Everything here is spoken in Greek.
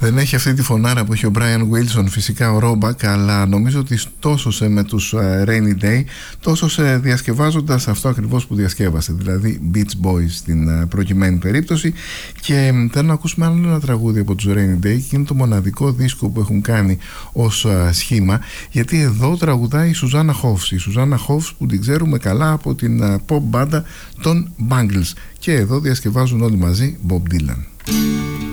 Δεν έχει αυτή τη φωνάρα που έχει ο Brian Wilson, φυσικά ο Roebuck, αλλά νομίζω ότι τόσο με τους Rainy Day, τόσο διασκευάζοντας αυτό ακριβώς που διασκεύασε, δηλαδή Beach Boys στην προκειμένη περίπτωση. Και θέλω να ακούσουμε άλλο ένα τραγούδι από τους Rainy Day, και είναι το μοναδικό δίσκο που έχουν κάνει ως σχήμα, γιατί εδώ τραγουδάει η Σουζάννα Hoffs. Η Σουζάννα Hoffs που την ξέρουμε καλά από την pop μπάντα των Bangles, και εδώ διασκευάζουν όλοι μαζί Bob Dylan.